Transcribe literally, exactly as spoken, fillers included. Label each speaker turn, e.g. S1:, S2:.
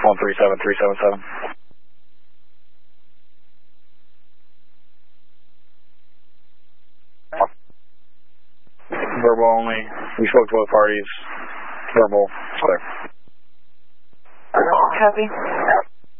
S1: one three seven three seven seven. Verbal only. We spoke to both parties. Verbal. Clear.
S2: Copy.